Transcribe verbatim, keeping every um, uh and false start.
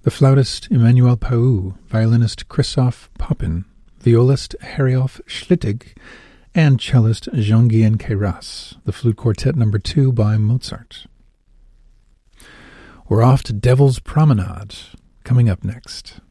the flautist Emmanuel Pau, violinist Christoph Poppin, violist Heriolf Schlittig, and cellist Jean-Guyen Queyras, the Flute Quartet number two by Mozart. We're off to Devil's Promenade, coming up next.